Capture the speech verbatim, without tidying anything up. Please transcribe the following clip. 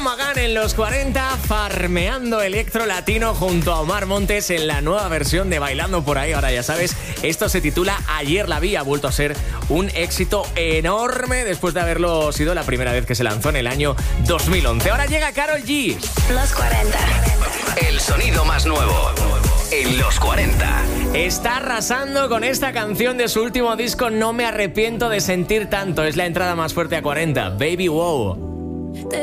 Magán en los cuarenta, farmeando electro latino junto a Omar Montes en la nueva versión de Bailando por ahí. Ahora ya sabes, esto se titula Ayer la vi. Ha vuelto a ser un éxito enorme después de haberlo sido la primera vez que se lanzó en el año dos mil once. Ahora llega Karol G. Los cuarenta. El sonido más nuevo en los cuarenta. Está arrasando con esta canción de su último disco, No me arrepiento de sentir tanto. Es la entrada más fuerte a cuarenta. Baby Wow.